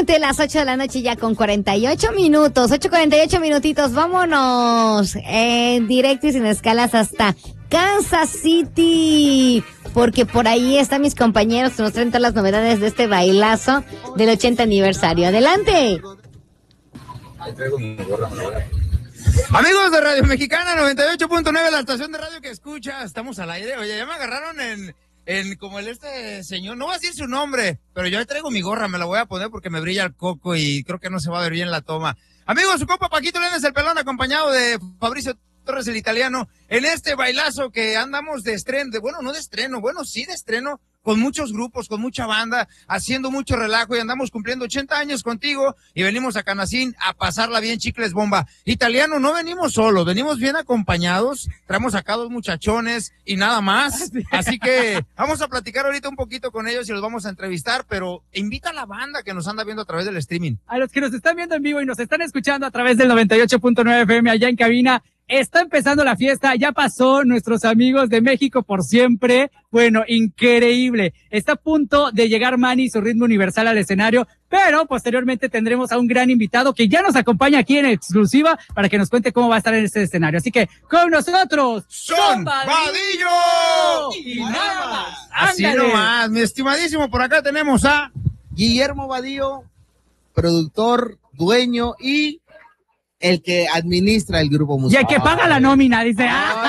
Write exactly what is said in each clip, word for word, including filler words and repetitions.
Exactamente las ocho de la noche ya con cuarenta y ocho minutos, ocho cuarenta y ocho minutitos, vámonos en directo y sin escalas hasta Kansas City, porque por ahí están mis compañeros que nos traen todas las novedades de este bailazo del ochenta aniversario. Adelante. Amigos de Radio Mexicana noventa y ocho punto nueve, la estación de radio que escucha, estamos al aire. Oye, ya me agarraron en, en como el este señor, no voy a decir su nombre, pero yo ahí traigo mi gorra, me la voy a poner porque me brilla el coco y creo que no se va a ver bien la toma. Amigos, su compa Paquito Lenes el Pelón, acompañado de Fabricio Torres el Italiano, en este bailazo que andamos de estreno, de, bueno, no de estreno, bueno, sí de estreno, con muchos grupos, con mucha banda, haciendo mucho relajo y andamos cumpliendo ochenta años contigo y venimos a Canacín a pasarla bien, chicles bomba. Italiano, no venimos solos, venimos bien acompañados, traemos acá dos muchachones y nada más, así que vamos a platicar ahorita un poquito con ellos y los vamos a entrevistar, pero invita a la banda que nos anda viendo a través del streaming. A los que nos están viendo en vivo y nos están escuchando a través del noventa y ocho punto nueve F M allá en cabina, está empezando la fiesta, ya pasó nuestros amigos de México por siempre, bueno, increíble, está a punto de llegar Manny y su ritmo universal al escenario, pero posteriormente tendremos a un gran invitado que ya nos acompaña aquí en exclusiva para que nos cuente cómo va a estar en este escenario, así que con nosotros, Son Vadillo y nada más. Así nomás, mi estimadísimo, por acá tenemos a Guillermo Vadillo, productor, dueño y el que administra el grupo musical. Y el que paga la nómina, dice. Ay,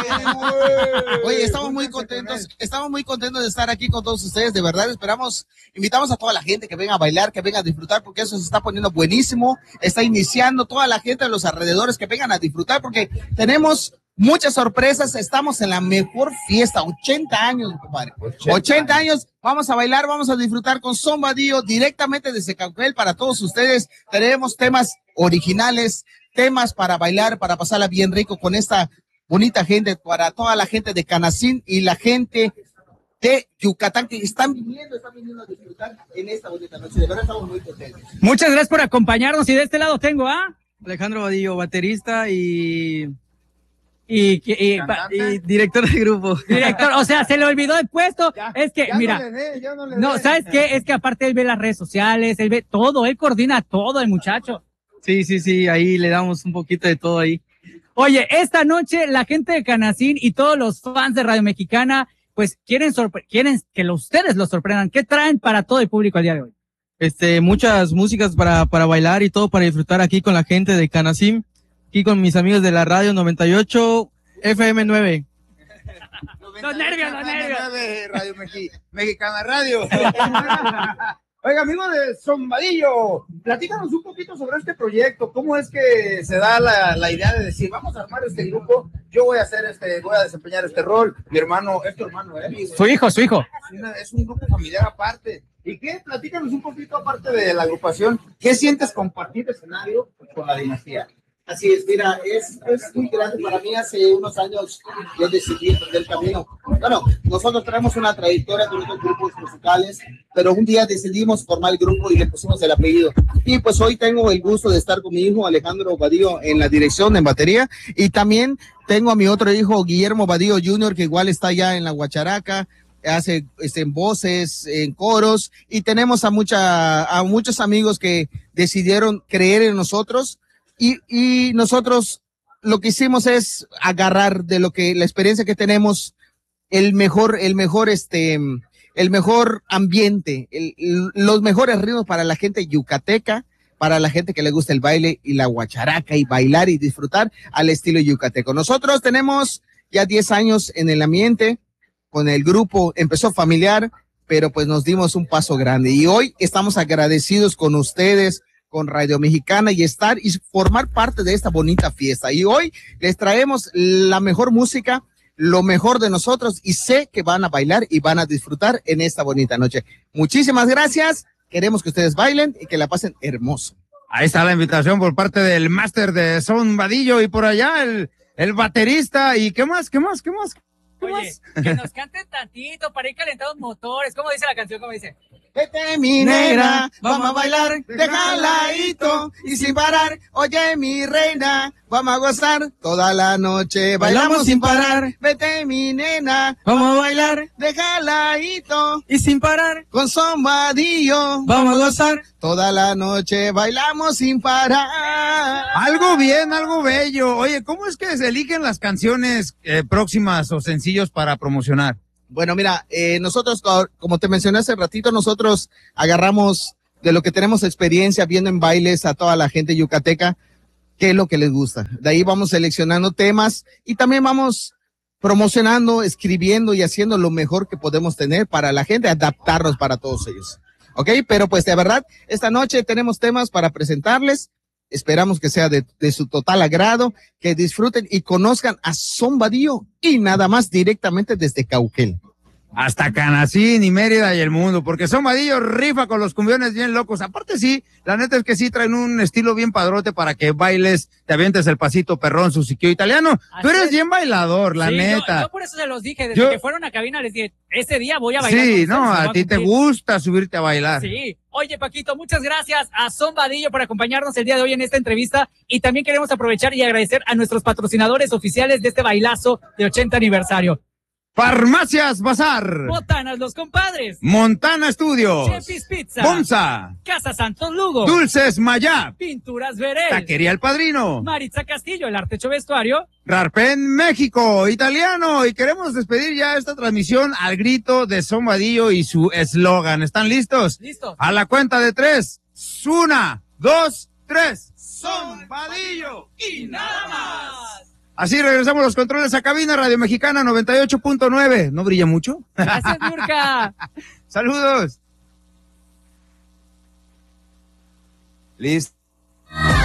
oye, estamos muy contentos, estamos muy contentos de estar aquí con todos ustedes, de verdad, esperamos, invitamos a toda la gente que venga a bailar, que venga a disfrutar, porque eso se está poniendo buenísimo, está iniciando toda la gente de los alrededores que vengan a disfrutar, porque tenemos muchas sorpresas, estamos en la mejor fiesta, ochenta años, compadre, ochenta años, vamos a bailar, vamos a disfrutar con Son Vadillo directamente desde Cauquel para todos ustedes, tenemos temas originales, temas para bailar, para pasarla bien rico con esta bonita gente, para toda la gente de Canacín y la gente de Yucatán que están viniendo, están viniendo a disfrutar en esta bonita noche. De verdad estamos muy contentos. Muchas gracias por acompañarnos y de este lado tengo a Alejandro Vadillo, baterista y Y, y, y, y director de grupo. Director, o sea, se le olvidó el puesto. Ya, es que, mira, no, le dé, no, le no, ¿sabes qué? Es que aparte él ve las redes sociales, él ve todo, él coordina todo, el muchacho. Sí, sí, sí, ahí le damos un poquito de todo ahí. Oye, esta noche la gente de Canacín y todos los fans de Radio Mexicana, pues quieren, sorpre- quieren que lo, ustedes los sorprendan. ¿Qué traen para todo el público el día de hoy? Este, muchas músicas para, para bailar y todo para disfrutar aquí con la gente de Canacín, aquí con mis amigos de la radio noventa y ocho F M nueve. Los nervios, los nervios. Radio Mexi- Mexicana Radio. Oiga, amigo de Son Vadillo, platícanos un poquito sobre este proyecto. ¿Cómo es que se da la, la idea de decir, vamos a armar este grupo? Yo voy a hacer este, voy a desempeñar este rol. Mi hermano, es tu hermano, ¿eh? Su hijo, su hijo. Es, una, es un grupo familiar aparte. ¿Y qué? Platícanos un poquito aparte de la agrupación. ¿Qué sientes compartir escenario con la dinastía? Así es, mira, es, es muy grande para mí. Hace unos años yo decidí emprender el camino. Bueno, nosotros tenemos una trayectoria con otros grupos musicales, pero un día decidimos formar el grupo y le pusimos el apellido. Y pues hoy tengo el gusto de estar con mi hijo Alejandro Vadillo en la dirección, en batería, y también tengo a mi otro hijo Guillermo Vadillo junior, que igual está allá en la guacharaca, hace este, en voces, en coros, y tenemos a, mucha, a muchos amigos que decidieron creer en nosotros. Y, y nosotros lo que hicimos es agarrar de lo que la experiencia que tenemos el mejor, el mejor, este, el mejor ambiente, el, los mejores ritmos para la gente yucateca, para la gente que le gusta el baile y la guacharaca y bailar y disfrutar al estilo yucateco. Nosotros tenemos ya diez años en el ambiente con el grupo, empezó familiar, pero pues nos dimos un paso grande y hoy estamos agradecidos con ustedes, con Radio Mexicana y estar y formar parte de esta bonita fiesta. Y hoy les traemos la mejor música, lo mejor de nosotros y sé que van a bailar y van a disfrutar en esta bonita noche. Muchísimas gracias. Queremos que ustedes bailen y que la pasen hermoso. Ahí está la invitación por parte del máster de Son Vadillo y por allá el, el baterista. ¿Y qué más? ¿Qué más? ¿Qué más? ¿Qué Oye, más? que nos canten tantito para ir calentando motores. ¿Cómo dice la canción? ¿Cómo dice? Vete mi negra, vamos a bailar de jaladito y sin parar. Oye mi reina, vamos a gozar toda la noche. Bailamos sin parar. Vete mi nena, Vamos a bailar de jaladito y sin parar. con Zombadillo. Vamos a gozar. Toda la noche bailamos sin parar. Algo bien, algo bello. Oye, ¿cómo es que se eligen las canciones eh, próximas o sencillos para promocionar? Bueno, mira, eh, nosotros, co- como te mencioné hace ratito, nosotros agarramos de lo que tenemos experiencia viendo en bailes a toda la gente yucateca, qué es lo que les gusta. De ahí vamos seleccionando temas y también vamos promocionando, escribiendo y haciendo lo mejor que podemos tener para la gente, adaptarnos para todos ellos. ¿Ok? Pero pues de verdad, esta noche tenemos temas para presentarles. Esperamos que sea de, de su total agrado, que disfruten y conozcan a Zombadillo y nada más directamente desde Cauquel. Hasta Canacín y Mérida y el mundo, porque Zombadillo rifa con los cumbiones bien locos. Aparte sí, la neta es que sí traen un estilo bien padrote para que bailes, te avientes el pasito perrón, su siquio italiano. Así Tú eres es. bien bailador, la Sí, yo- neta. Yo, por eso se los dije, desde Yo- que fueron a cabina les dije, ese día voy a bailar. con Sí, ustedes, no, me voy a ti te cumplir. gusta subirte a bailar. Sí. Oye, Paquito, muchas gracias a Zombadillo por acompañarnos el día de hoy en esta entrevista y también queremos aprovechar y agradecer a nuestros patrocinadores oficiales de este bailazo de ochenta aniversario. Farmacias Bazar, Botanas Los Compadres, Montana Studios, Chefis Pizza, Bonza, Casa Santos Lugo, Dulces Mayap, Pinturas Verel, Taquería El Padrino, Maritza Castillo, el arte hecho vestuario. Rarpen México, italiano, y queremos despedir ya esta transmisión al grito de Zombadillo y su eslogan. ¿Están listos? Listo. A la cuenta de tres. Una, dos, tres. Zombadillo y nada más. Así regresamos los controles a cabina. Radio Mexicana noventa y ocho punto nueve. ¿No brilla mucho? Gracias, Nurka. Saludos. Listo.